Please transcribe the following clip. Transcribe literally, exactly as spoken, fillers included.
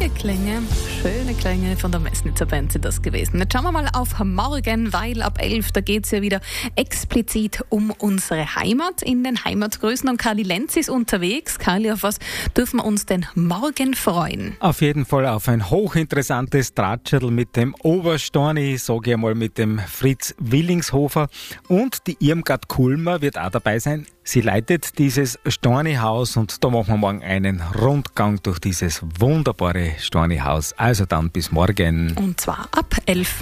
Die Klänge, schöne Klänge von der Messnitzer Band sind das gewesen. Jetzt schauen wir mal auf morgen, weil ab elf, da geht es ja wieder explizit um unsere Heimat in den Heimatgrößen. Und Karli Lenz ist unterwegs. Karli, auf was dürfen wir uns denn morgen freuen? Auf jeden Fall auf ein hochinteressantes Drahtschädel mit dem Oberstorni, sage ich einmal mit dem Fritz Willingshofer. Und die Irmgard Kulmer wird auch dabei sein. Sie leitet dieses Storni-Haus und da machen wir morgen einen Rundgang durch dieses wunderbare Storni-Haus. Also dann bis morgen. Und zwar ab elf.